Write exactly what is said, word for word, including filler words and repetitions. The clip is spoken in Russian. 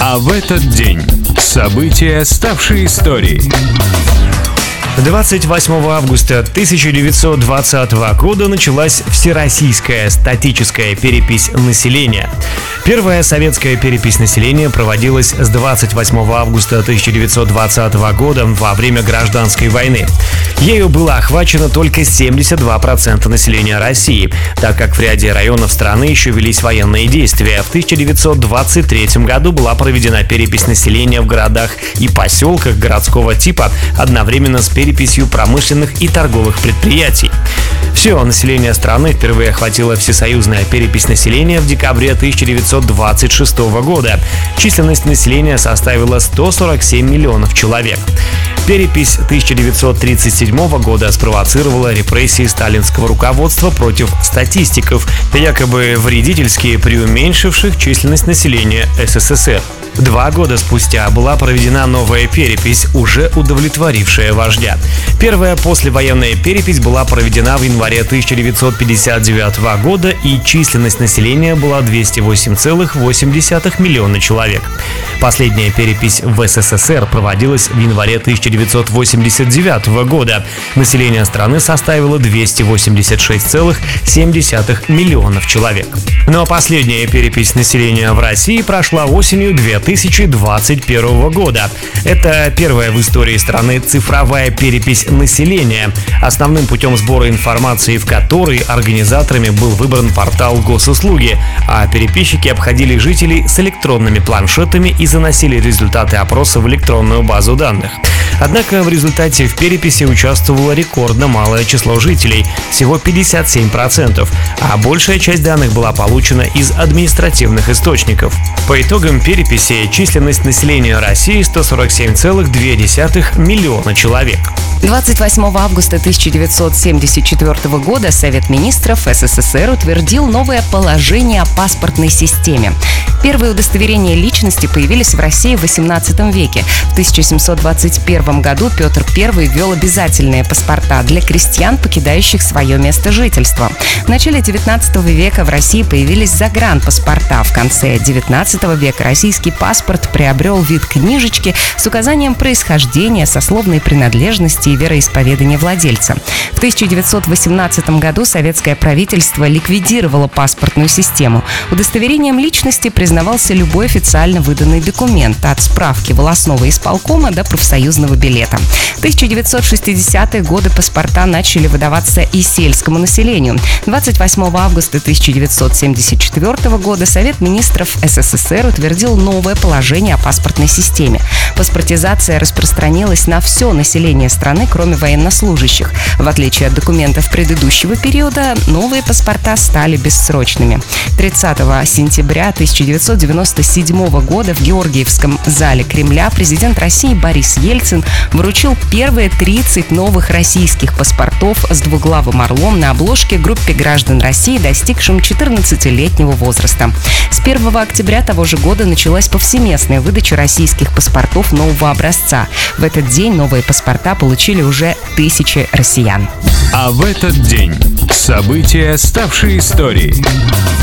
А в этот день события, ставшие историей. двадцать восьмого августа тысяча девятьсот двадцатого года началась всероссийская статическая перепись населения. Первая советская перепись населения проводилась с двадцать восьмого августа тысяча девятьсот двадцатого года во время Гражданской войны. Ею было охвачено только семьдесят два процента населения России, так как в ряде районов страны еще велись военные действия. В тысяча девятьсот двадцать третьем году была проведена перепись населения в городах и поселках городского типа одновременно с переписью промышленных и торговых предприятий. Все население страны впервые охватила всесоюзная перепись населения в декабре тысяча девятьсот двадцать шестого года. Численность населения составила сто сорок семь миллионов человек. Перепись тысяча девятьсот тридцать седьмого года спровоцировала репрессии сталинского руководства против статистиков, якобы вредительски преуменьшивших численность населения СССР. Два года спустя была проведена новая перепись, уже удовлетворившая вождя. Первая послевоенная перепись была проведена в январе тысяча девятьсот пятьдесят девятого года, и численность населения была двести восемь целых восемь десятых миллиона человек. Последняя перепись в СССР проводилась в январе тысяча девятьсот восемьдесят девятого года. Население страны составило двести восемьдесят шесть целых семь десятых миллионов человек. Но последняя перепись населения в России прошла осенью две тысячи двадцать первого года. Это первая в истории страны цифровая перепись населения, основным путем сбора информации в которой организаторами был выбран портал Госуслуги, а переписчики обходили жителей с электронными планшетами и заносили результаты опроса в электронную базу данных. Однако в результате в переписи участвовало рекордно малое число жителей – всего пятьдесят семь процентов, а большая часть данных была получена из административных источников. По итогам переписи численность населения России сто сорок семь целых две десятых миллиона человек. двадцать восьмого августа тысяча девятьсот семьдесят четвёртого года Совет министров СССР утвердил новое положение о паспортной системе. Первые удостоверения личности появились в России в восемнадцатом веке. В тысяча семьсот двадцать первом году Петр Первый ввел обязательные паспорта для крестьян, покидающих свое место жительства. В начале девятнадцатого века в России появились загранпаспорта. В конце девятнадцатого века российский паспорт приобрел вид книжечки с указанием происхождения, сословной принадлежности и вероисповедания владельца. В тысяча девятьсот восемнадцатом году советское правительство ликвидировало паспортную систему. Удостоверением личности признавался любой официально выданный документ, от справки волостного исполкома до профсоюзного билета. В тысяча девятьсот шестидесятые годы паспорта начали выдаваться и сельскому населению. двадцать восьмого августа тысяча девятьсот семьдесят четвёртого года Совет министров СССР утвердил новое положение о паспортной системе. Паспортизация распространилась на все население страны, кроме военнослужащих. В отличие от документов предыдущего периода, новые паспорта стали бессрочными. тридцатого сентября тысяча девятьсот девяносто седьмого года в Георгиевском зале Кремля президент России Борис Ельцин вручил первые тридцать новых российских паспортов с двуглавым орлом на обложке группе граждан России, достигшим четырнадцатилетнего возраста. С первого октября того же года началась повсеместная выдача российских паспортов нового образца. В этот день новые паспорта получили уже тысячи россиян. А в этот день события, ставшие историей.